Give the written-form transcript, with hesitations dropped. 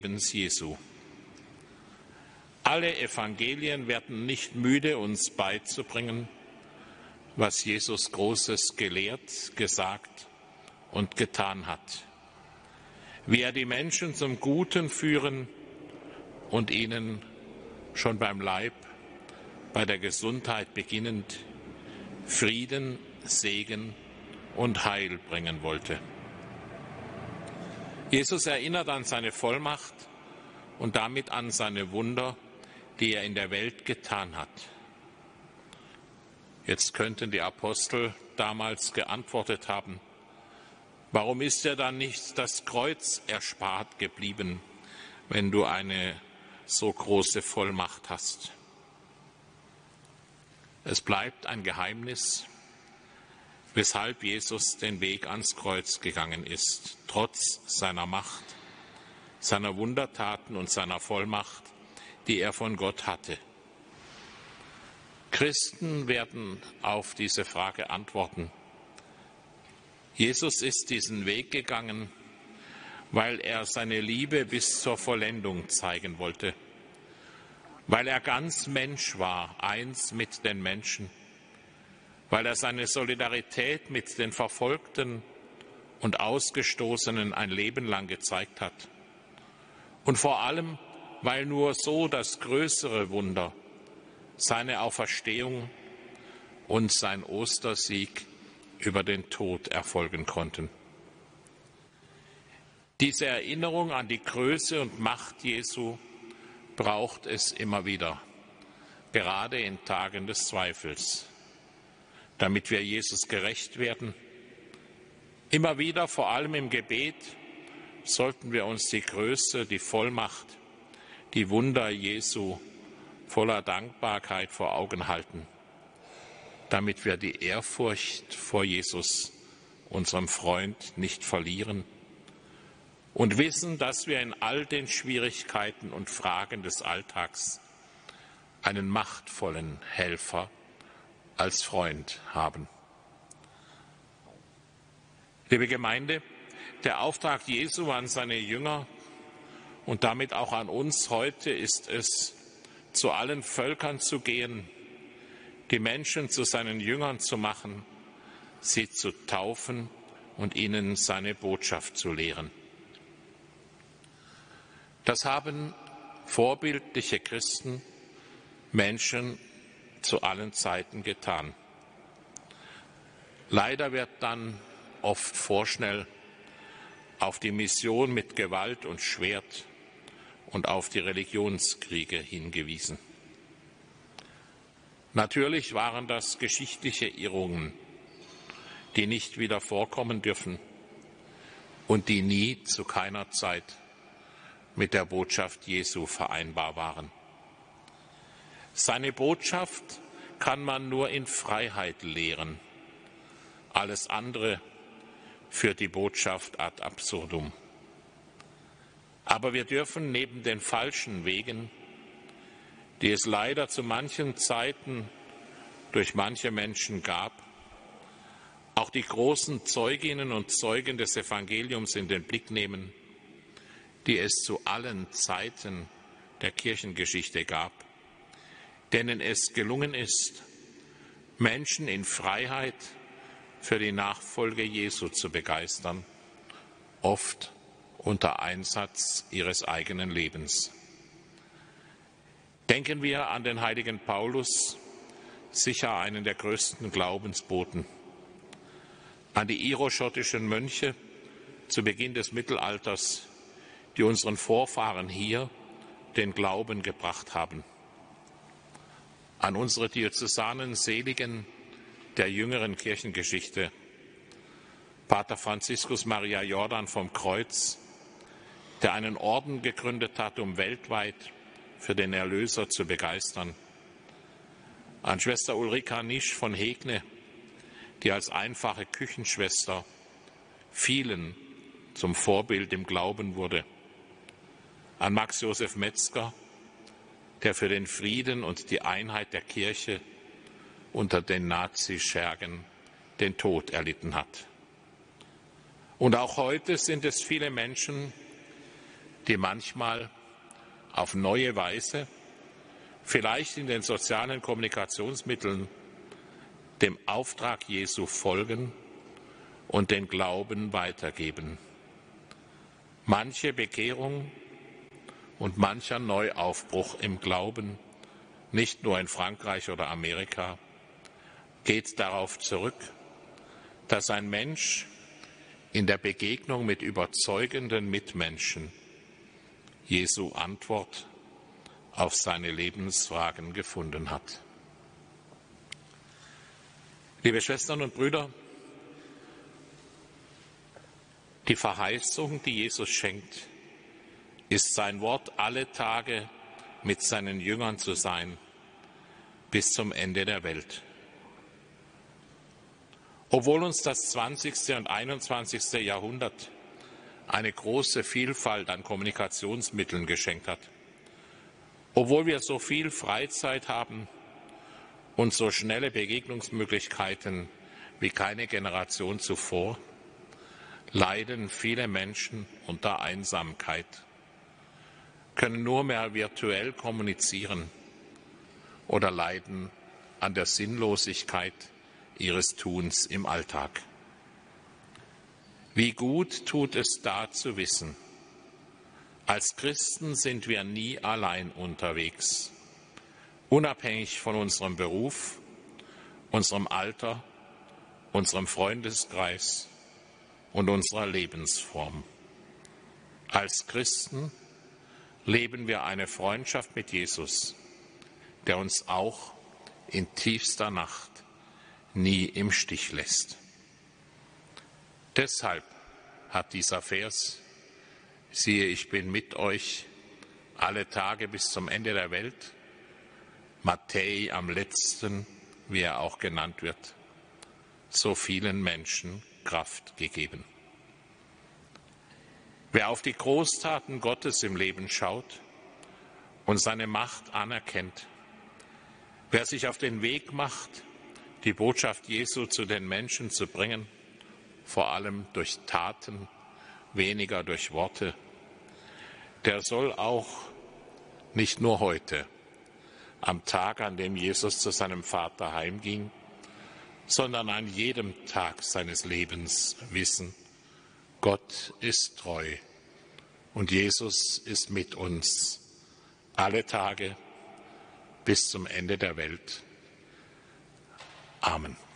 Jesu. Alle Evangelien werden nicht müde, uns beizubringen, was Jesus Großes gelehrt, gesagt und getan hat. Wie er die Menschen zum Guten führen und ihnen schon beim Leib, bei der Gesundheit beginnend, Frieden, Segen und Heil bringen wollte. Jesus erinnert an seine Vollmacht und damit an seine Wunder, die er in der Welt getan hat. Jetzt könnten die Apostel damals geantwortet haben: Warum ist dir dann nicht das Kreuz erspart geblieben, wenn du eine so große Vollmacht hast? Es bleibt ein Geheimnis, weshalb Jesus den Weg ans Kreuz gegangen ist, trotz seiner Macht, seiner Wundertaten und seiner Vollmacht, die er von Gott hatte. Christen werden auf diese Frage antworten. Jesus ist diesen Weg gegangen, weil er seine Liebe bis zur Vollendung zeigen wollte, weil er ganz Mensch war, eins mit den Menschen, weil er seine Solidarität mit den Verfolgten und Ausgestoßenen ein Leben lang gezeigt hat. Und vor allem, weil nur so das größere Wunder, seine Auferstehung und sein Ostersieg über den Tod erfolgen konnten. Diese Erinnerung an die Größe und Macht Jesu braucht es immer wieder, gerade in Tagen des Zweifels, damit wir Jesus gerecht werden. Immer wieder, vor allem im Gebet, sollten wir uns die Größe, die Vollmacht, die Wunder Jesu voller Dankbarkeit vor Augen halten, damit wir die Ehrfurcht vor Jesus, unserem Freund, nicht verlieren und wissen, dass wir in all den Schwierigkeiten und Fragen des Alltags einen machtvollen Helfer als Freund haben. Liebe Gemeinde, der Auftrag Jesu an seine Jünger und damit auch an uns heute ist es, zu allen Völkern zu gehen, die Menschen zu seinen Jüngern zu machen, sie zu taufen und ihnen seine Botschaft zu lehren. Das haben vorbildliche Christen, Menschen zu allen Zeiten getan. Leider wird dann oft vorschnell auf die Mission mit Gewalt und Schwert und auf die Religionskriege hingewiesen. Natürlich waren das geschichtliche Irrungen, die nicht wieder vorkommen dürfen und die nie zu keiner Zeit mit der Botschaft Jesu vereinbar waren. Seine Botschaft kann man nur in Freiheit lehren. Alles andere führt die Botschaft ad absurdum. Aber wir dürfen neben den falschen Wegen, die es leider zu manchen Zeiten durch manche Menschen gab, auch die großen Zeuginnen und Zeugen des Evangeliums in den Blick nehmen, die es zu allen Zeiten der Kirchengeschichte gab, denen es gelungen ist, Menschen in Freiheit für die Nachfolge Jesu zu begeistern, oft unter Einsatz ihres eigenen Lebens. Denken wir an den heiligen Paulus, sicher einen der größten Glaubensboten, an die iroschottischen Mönche zu Beginn des Mittelalters, die unseren Vorfahren hier den Glauben gebracht haben, an unsere diözesanen Seligen der jüngeren Kirchengeschichte, Pater Franziskus Maria Jordan vom Kreuz, der einen Orden gegründet hat, um weltweit für den Erlöser zu begeistern, an Schwester Ulrika Nisch von Hegne, die als einfache Küchenschwester vielen zum Vorbild im Glauben wurde, an Max Josef Metzger, der für den Frieden und die Einheit der Kirche unter den Nazischergen den Tod erlitten hat. Und auch heute sind es viele Menschen, die manchmal auf neue Weise, vielleicht in den sozialen Kommunikationsmitteln, dem Auftrag Jesu folgen und den Glauben weitergeben. Manche Bekehrung und mancher Neuaufbruch im Glauben, nicht nur in Frankreich oder Amerika, geht darauf zurück, dass ein Mensch in der Begegnung mit überzeugenden Mitmenschen Jesu Antwort auf seine Lebensfragen gefunden hat. Liebe Schwestern und Brüder, die Verheißung, die Jesus schenkt, ist sein Wort, alle Tage mit seinen Jüngern zu sein, bis zum Ende der Welt. Obwohl uns das 20. und 21. Jahrhundert eine große Vielfalt an Kommunikationsmitteln geschenkt hat, obwohl wir so viel Freizeit haben und so schnelle Begegnungsmöglichkeiten wie keine Generation zuvor, leiden viele Menschen unter Einsamkeit, können nur mehr virtuell kommunizieren oder leiden an der Sinnlosigkeit ihres Tuns im Alltag. Wie gut tut es da zu wissen, als Christen sind wir nie allein unterwegs, unabhängig von unserem Beruf, unserem Alter, unserem Freundeskreis und unserer Lebensform. Als Christen leben wir eine Freundschaft mit Jesus, der uns auch in tiefster Nacht nie im Stich lässt. Deshalb hat dieser Vers, siehe, ich bin mit euch alle Tage bis zum Ende der Welt, Matthäi am letzten, wie er auch genannt wird, so vielen Menschen Kraft gegeben. Wer auf die Großtaten Gottes im Leben schaut und seine Macht anerkennt, wer sich auf den Weg macht, die Botschaft Jesu zu den Menschen zu bringen, vor allem durch Taten, weniger durch Worte, der soll auch nicht nur heute, am Tag, an dem Jesus zu seinem Vater heimging, sondern an jedem Tag seines Lebens wissen, Gott ist treu und Jesus ist mit uns alle Tage bis zum Ende der Welt. Amen.